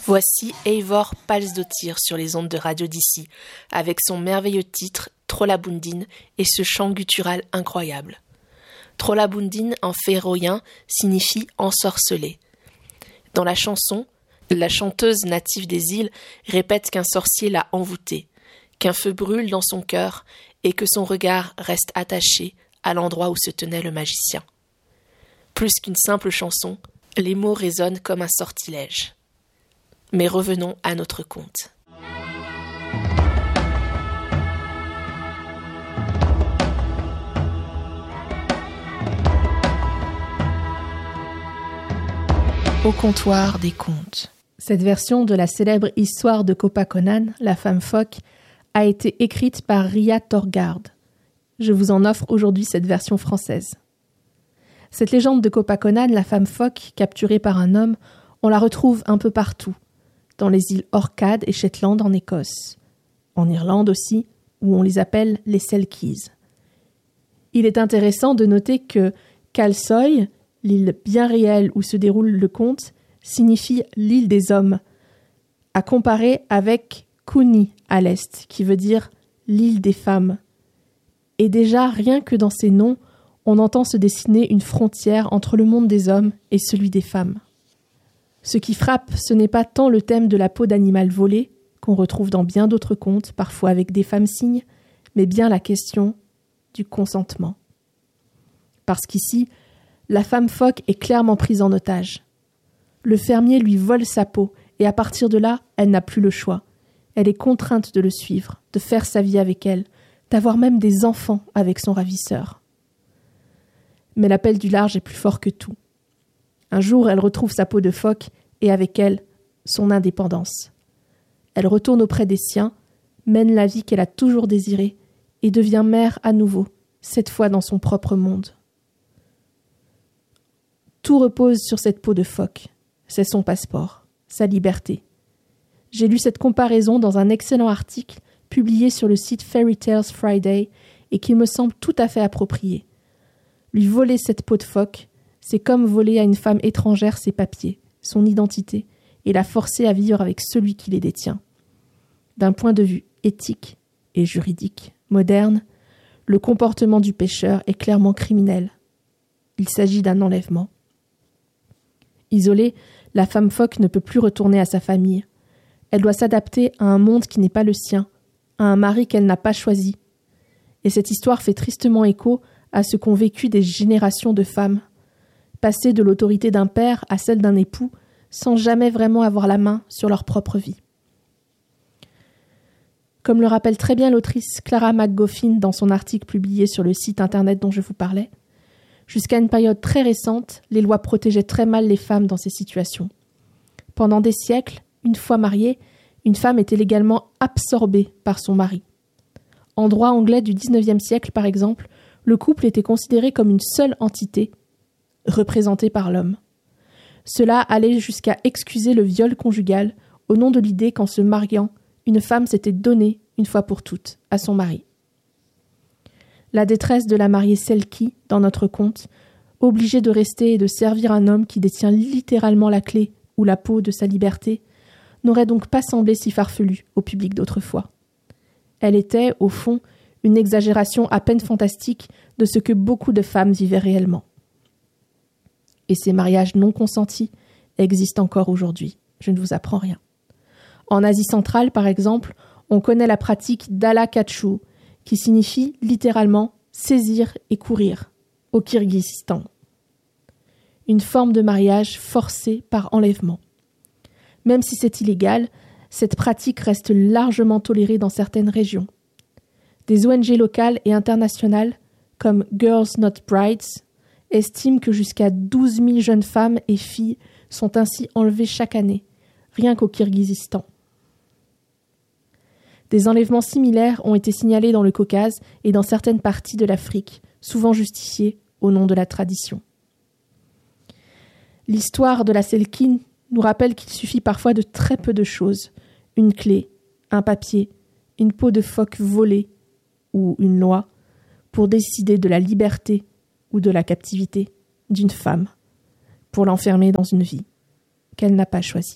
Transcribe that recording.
Voici Eivør Pálsdóttir sur les ondes de Radio d'ici, avec son merveilleux titre Trollabundin et ce chant guttural incroyable. Trollabundin en féroïen signifie ensorcelé. Dans la chanson, la chanteuse native des îles répète qu'un sorcier l'a envoûtée, qu'un feu brûle dans son cœur et que son regard reste attaché à l'endroit où se tenait le magicien. Plus qu'une simple chanson, les mots résonnent comme un sortilège. Mais revenons à notre conte. Au comptoir des contes. Cette version de la célèbre histoire de Kopakonnan, la femme phoque, a été écrite par Ria Torgard. Je vous en offre aujourd'hui cette version française. Cette légende de Kopakonnan, la femme phoque, capturée par un homme, on la retrouve un peu partout, dans les îles Orcades et Shetland en Écosse, en Irlande aussi, où on les appelle les Selkies. Il est intéressant de noter que Kalsoy, l'île bien réelle où se déroule le conte, signifie l'île des hommes, à comparer avec Cooney à l'est, qui veut dire l'île des femmes. Et déjà, rien que dans ces noms, on entend se dessiner une frontière entre le monde des hommes et celui des femmes. Ce qui frappe, ce n'est pas tant le thème de la peau d'animal volé, qu'on retrouve dans bien d'autres contes, parfois avec des femmes cygnes, mais bien la question du consentement. Parce qu'ici, la femme phoque est clairement prise en otage. Le fermier lui vole sa peau, et à partir de là, elle n'a plus le choix. Elle est contrainte de le suivre, de faire sa vie avec elle, d'avoir même des enfants avec son ravisseur. Mais l'appel du large est plus fort que tout. Un jour, elle retrouve sa peau de phoque et avec elle, son indépendance. Elle retourne auprès des siens, mène la vie qu'elle a toujours désirée et devient mère à nouveau, cette fois dans son propre monde. Tout repose sur cette peau de phoque. C'est son passeport, sa liberté. J'ai lu cette comparaison dans un excellent article publié sur le site Fairy Tales Friday et qui me semble tout à fait approprié. Lui voler cette peau de phoque, c'est comme voler à une femme étrangère ses papiers, son identité, et la forcer à vivre avec celui qui les détient. D'un point de vue éthique et juridique moderne, le comportement du pécheur est clairement criminel. Il s'agit d'un enlèvement. Isolée, la femme phoque ne peut plus retourner à sa famille. Elle doit s'adapter à un monde qui n'est pas le sien, à un mari qu'elle n'a pas choisi. Et cette histoire fait tristement écho à ce qu'ont vécu des générations de femmes, passer de l'autorité d'un père à celle d'un époux, sans jamais vraiment avoir la main sur leur propre vie. Comme le rappelle très bien l'autrice Clara McGoffin dans son article publié sur le site internet dont je vous parlais, jusqu'à une période très récente, les lois protégeaient très mal les femmes dans ces situations. Pendant des siècles, une fois mariée, une femme était légalement absorbée par son mari. En droit anglais du XIXe siècle, par exemple, le couple était considéré comme une seule entité, représentée par l'homme. Cela allait jusqu'à excuser le viol conjugal au nom de l'idée qu'en se mariant, une femme s'était donnée, une fois pour toutes, à son mari. La détresse de la mariée Selkie, dans notre conte, obligée de rester et de servir un homme qui détient littéralement la clé ou la peau de sa liberté, n'aurait donc pas semblé si farfelue au public d'autrefois. Elle était, au fond, une exagération à peine fantastique de ce que beaucoup de femmes vivaient réellement. Et ces mariages non consentis existent encore aujourd'hui. Je ne vous apprends rien. En Asie centrale, par exemple, on connaît la pratique d'ala kachu, qui signifie littéralement saisir et courir, au Kirghizistan. Une forme de mariage forcé par enlèvement. Même si c'est illégal, cette pratique reste largement tolérée dans certaines régions. Des ONG locales et internationales, comme Girls Not Brides, estiment que jusqu'à 12 000 jeunes femmes et filles sont ainsi enlevées chaque année, rien qu'au Kirghizistan. Des enlèvements similaires ont été signalés dans le Caucase et dans certaines parties de l'Afrique, souvent justifiés au nom de la tradition. L'histoire de la Selkie nous rappelle qu'il suffit parfois de très peu de choses, une clé, un papier, une peau de phoque volée ou une loi, pour décider de la liberté ou de la captivité d'une femme, pour l'enfermer dans une vie qu'elle n'a pas choisie.